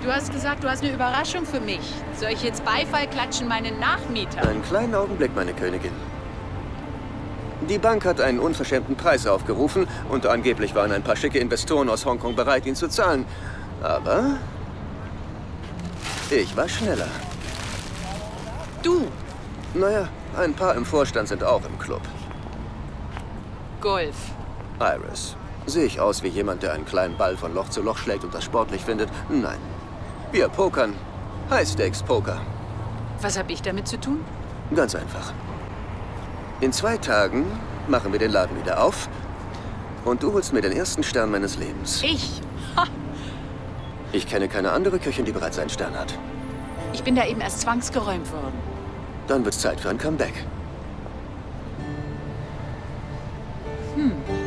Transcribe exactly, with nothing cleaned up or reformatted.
Du hast gesagt, du hast eine Überraschung für mich. Soll ich jetzt Beifall klatschen meinen Nachmieter? Einen kleinen Augenblick, meine Königin. Die Bank hat einen unverschämten Preis aufgerufen und angeblich waren ein paar schicke Investoren aus Hongkong bereit, ihn zu zahlen. Aber ich war schneller. Du? Naja, ein paar im Vorstand sind auch im Club. Golf. Iris, sehe ich aus wie jemand, der einen kleinen Ball von Loch zu Loch schlägt und das sportlich findet? Nein. Wir pokern. High-Stakes-Poker. Was habe ich damit zu tun? Ganz einfach. In zwei Tagen machen wir den Laden wieder auf und du holst mir den ersten Stern meines Lebens. Ich? Ha. Ich kenne keine andere Köchin, die bereits einen Stern hat. Ich bin da eben erst zwangsgeräumt worden. Dann wird's Zeit für ein Comeback. Hm.